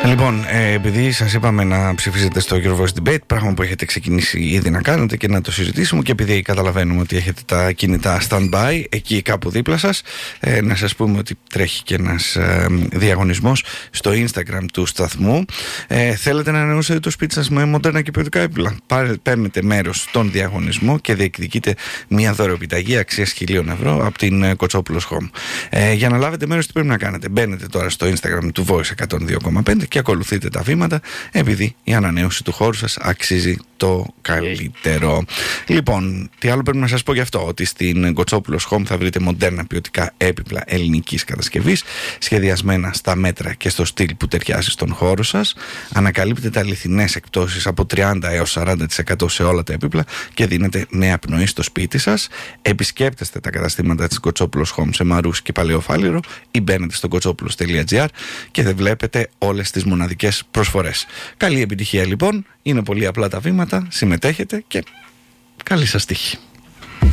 Λοιπόν, επειδή σας είπαμε να ψηφίσετε στο Eurovoice Debate, πράγμα που έχετε ξεκινήσει ήδη να κάνετε και να το συζητήσουμε, και επειδή καταλαβαίνουμε ότι έχετε τα κινητά stand-by εκεί κάπου δίπλα σας, να σας πούμε ότι τρέχει και ένας διαγωνισμός στο Instagram του σταθμού. Θέλετε να ανανεώσετε το σπίτι σας με μοντέρνα και ποιοτικά έπιπλα? Παίρνετε μέρος στον διαγωνισμό και διεκδικείτε μια δωρεοπιταγή αξίας 1.000 ευρώ από την Κοτσόπουλος Home. Για να λάβετε μέρος, τι πρέπει να κάνετε? Μπαίνετε τώρα στο Instagram του Voice 102,5 και ακολουθείτε τα βήματα, επειδή η ανανέωση του χώρου σας αξίζει το καλύτερο. Λοιπόν, τι άλλο πρέπει να σας πω γι' αυτό? Ότι στην Κοτσόπουλος Home θα βρείτε μοντέρνα ποιοτικά έπιπλα ελληνικής κατασκευής, σχεδιασμένα στα μέτρα και στο στυλ που ταιριάζει στον χώρο σας. Ανακαλύπτετε αληθινές εκπτώσεις από 30 έως 40% σε όλα τα έπιπλα και δίνετε νέα πνοή στο σπίτι σας. Επισκέπτεστε τα καταστήματα της Κοτσόπουλος Home σε Μαρούσι και Παλαιοφάλιρο ή μπαίνετε στο kotsopoulos.gr και δεν βλέπετε όλες τις μοναδικές προσφορές. Καλή επιτυχία λοιπόν, είναι πολύ απλά τα βήματα, συμμετέχετε και καλή σας τύχη.